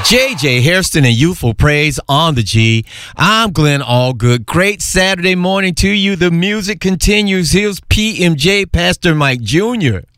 JJ Hairston and Youthful Praise on the G. I'm Glenn Allgood. Great Saturday morning to you. The music continues. Here's PMJ, Pastor Mike Jr.